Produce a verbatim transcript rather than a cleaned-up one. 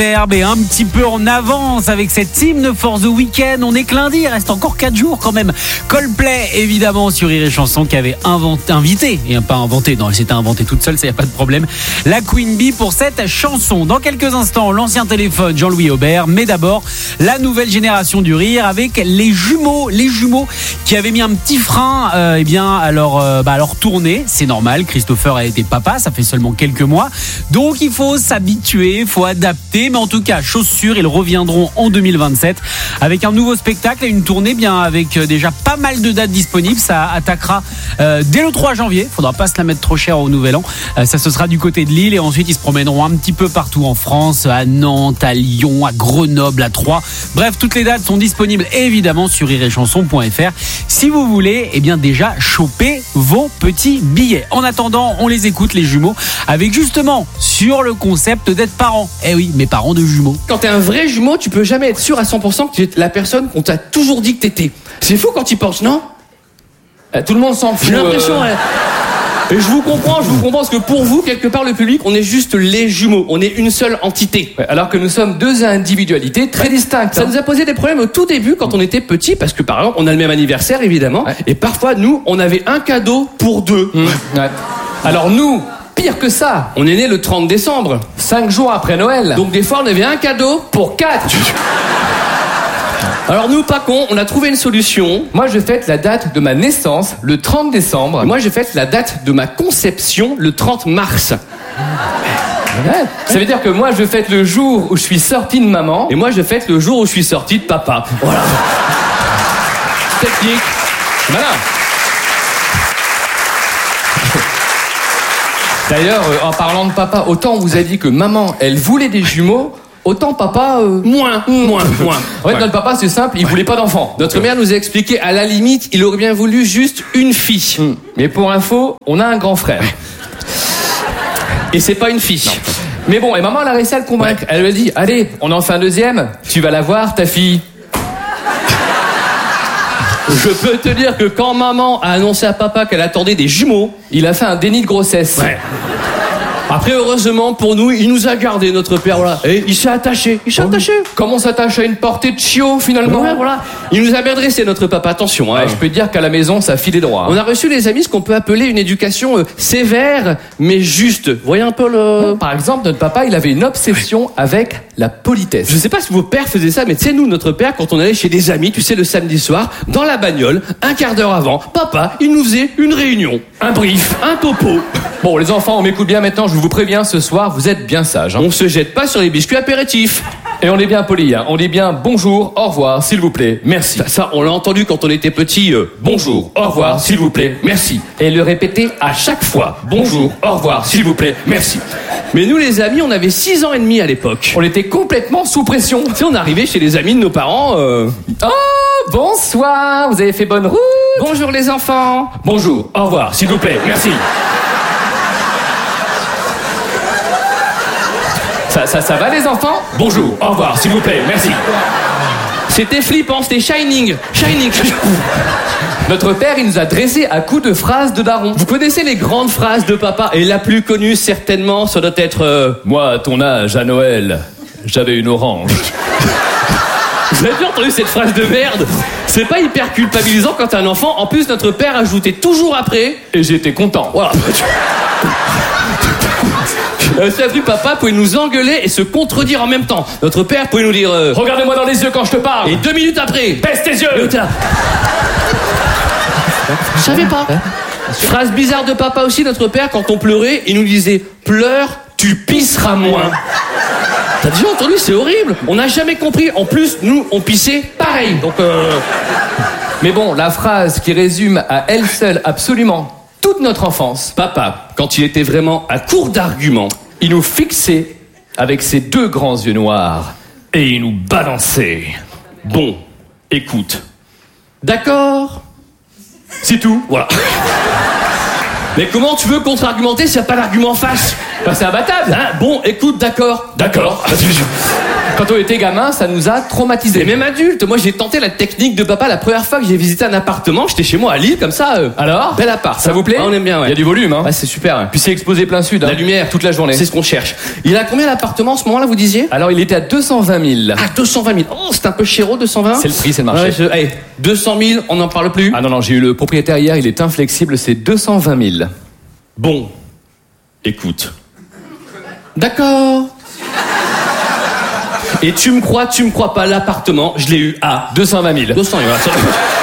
Herbe est un petit peu en avance avec cette hymne for the weekend. On est que lundi, il reste encore quatre jours quand même. Coldplay, évidemment, sur Rire et Chanson, qui avait inventé, invité, et pas inventé, non, elle s'était inventée toute seule, ça y a pas de problème, la Queen Bee pour cette chanson. Dans quelques instants, l'ancien téléphone, Jean-Louis Aubert, mais d'abord, la nouvelle génération du rire avec les jumeaux, les jumeaux qui avaient mis un petit frein, euh, eh bien, à leur, euh, bah, à leur tournée. C'est normal, Christopher a été papa, ça fait seulement quelques mois, donc il faut s'habituer, il faut adapter. Mais en tout cas, chose sûre, ils reviendront en deux mille vingt-sept avec un nouveau spectacle et une tournée bien avec déjà pas mal de dates disponibles. Ça attaquera euh, dès le trois janvier. Faudra pas se la mettre trop cher au Nouvel An. Euh, ça, ce sera du côté de Lille et ensuite ils se promèneront un petit peu partout en France, à Nantes, à Lyon, à Grenoble, à Troyes. Bref, toutes les dates sont disponibles évidemment sur rire et chanson point f r. Si vous voulez, eh bien déjà choper vos petits billets. En attendant, on les écoute les jumeaux avec justement sur le concept d'être parents. Eh oui, mes parents de jumeaux. Quand t'es un vrai jumeau, tu peux jamais être sûr à cent pour cent que tu es la personne qu'on t'a toujours dit que t'étais. C'est fou quand tu y penses, non ? euh, Tout le monde s'en fout. J'ai l'impression... Euh... Et je vous comprends, je vous comprends, parce que pour vous, quelque part, le public, on est juste les jumeaux. On est une seule entité. Ouais, alors que nous sommes deux individualités très ouais. distinctes. Ça hein. nous a posé des problèmes au tout début, quand on était petits, parce que par exemple, on a le même anniversaire, évidemment, ouais. et parfois, nous, on avait un cadeau pour deux. Mmh. Ouais. Alors nous... Pire que ça, on est né le trente décembre, cinq jours après Noël. Donc des fois on avait un cadeau pour quatre. Alors nous, pas con, on a trouvé une solution. Moi je fête la date de ma naissance, le trente décembre. Moi je fête la date de ma conception, le trente mars. Ouais. Ça veut dire que moi je fête le jour où je suis sorti de maman. Et moi je fête le jour où je suis sorti de papa. Voilà. Technique. Voilà. D'ailleurs, euh, en parlant de papa, autant on vous a dit que maman, elle voulait des jumeaux, autant papa... Euh... Moins, moins, moins. En fait, ouais. Notre papa, c'est simple, il ouais. voulait pas d'enfants. Notre mère nous a expliqué, à la limite, il aurait bien voulu juste une fille. Mmh. Mais pour info, on a un grand frère. Et c'est pas une fille. Non. Mais bon, et maman, elle a réussi à le convaincre. Ouais. Elle lui a dit, allez, on en fait un deuxième, tu vas la voir, ta fille. Je peux te dire que quand maman a annoncé à papa qu'elle attendait des jumeaux, il a fait un déni de grossesse. Ouais. Après, heureusement pour nous, il nous a gardé, notre père, voilà. Et il s'est attaché, il s'est oh, attaché. Comme on s'attache à une portée de chiot, finalement. Ouais, voilà. Il nous a bien dressé, notre papa, attention. Hein. Ouais, je peux te dire qu'à la maison, ça filait droit. On a reçu, les amis, ce qu'on peut appeler une éducation euh, sévère, mais juste. Vous voyez un peu le... Par exemple, notre papa, il avait une obsession ouais. avec la politesse. Je sais pas si vos pères faisaient ça, mais tu sais, nous, notre père, quand on allait chez des amis, tu sais, le samedi soir, dans la bagnole, un quart d'heure avant, papa, il nous faisait une réunion. Un brief. Un topo. Bon, les enfants, on m'écoute bien maintenant, je vous préviens, ce soir, vous êtes bien sages. Hein. On se jette pas sur les biscuits apéritifs. Et on est bien poli, hein. On dit bien bonjour, au revoir, s'il vous plaît, merci. Ça, ça on l'a entendu quand on était petit. Euh, bonjour, au revoir, s'il vous plaît, merci. Et le répéter à chaque fois. Bonjour, au revoir, s'il vous plaît, merci. Mais nous, les amis, on avait six ans et demi à l'époque. On était complètement sous pression. Tu sais, on arrivait chez les amis de nos parents. Euh... Oh, bonsoir, vous avez fait bonne route. Bonjour les enfants. Bonjour, au revoir, s'il vous plaît, merci. Ça, ça, ça va les enfants ? Bonjour, au revoir, s'il vous plaît, merci. C'était flippant, c'était Shining. Shining. Notre père, il nous a dressé à coups de phrases de daron. Vous connaissez les grandes phrases de papa ? Et la plus connue, certainement, ça doit être euh, « Moi, à ton âge, à Noël, j'avais une orange. » Vous avez bien entendu cette phrase de merde ? C'est pas hyper culpabilisant quand t'es un enfant. En plus, notre père ajoutait toujours après « Et j'étais content. » Voilà. Euh, c'est un truc, papa pouvait nous engueuler et se contredire en même temps. Notre père pouvait nous dire euh, regardez-moi dans les yeux quand je te parle. Et deux minutes après, baisse tes yeux. Je savais pas. Phrase bizarre de papa aussi, notre père, quand on pleurait, il nous disait pleure, tu pisseras moins. T'as déjà entendu, c'est horrible. On n'a jamais compris. En plus, nous, on pissait pareil. Donc, euh... Mais bon, la phrase qui résume à elle seule absolument toute notre enfance. Papa, quand il était vraiment à court d'arguments, il nous fixait avec ses deux grands yeux noirs et il nous balançait. Bon, écoute. D'accord. C'est tout. Voilà. Mais comment tu veux contre-argumenter s'il n'y a pas d'argument face ? Bah c'est imbattable. Hein ? Bon, écoute, d'accord. D'accord. Quand on était gamin, ça nous a traumatisés. Et même adulte, moi j'ai tenté la technique de papa la première fois que j'ai visité un appartement. J'étais chez moi à Lille, comme ça. Euh, Alors bel appart. Ça vous plaît? Ah, on aime bien, ouais. Il y a du volume, hein. Ouais, c'est super. Ouais. Puis c'est exposé plein sud. Hein. La lumière. Toute la journée. C'est ce qu'on cherche. Il a combien l'appartement en ce moment-là, vous disiez? Alors, il était à deux cent vingt mille. Ah, deux cent vingt mille. Oh, c'est un peu chéro, deux cent vingt. C'est le prix, c'est le marché. Ouais, je... hey, deux cent mille, on n'en parle plus. Ah non, non, j'ai eu le propriétaire hier, il est inflexible, c'est deux cent vingt mille. Bon, écoute. D'accord. Et tu me crois, tu me crois pas, l'appartement, je l'ai eu à deux cent vingt mille. deux cent, voilà.